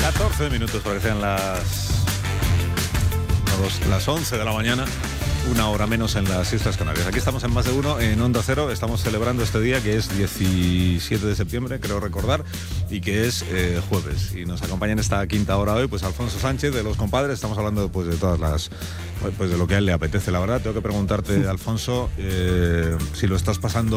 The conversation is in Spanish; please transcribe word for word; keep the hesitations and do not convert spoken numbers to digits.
catorce minutos, parecían las, las once de la mañana, una hora menos en las Islas Canarias. Aquí estamos en Más de Uno, en Onda Cero. Estamos celebrando este día que es diecisiete de septiembre, creo recordar, y que es eh, jueves. Y nos acompaña en esta quinta hora hoy, pues Alfonso Sánchez, de Los Compadres. Estamos hablando pues de todas las, pues de lo que a él le apetece. La verdad, tengo que preguntarte, Alfonso, eh, si lo estás pasando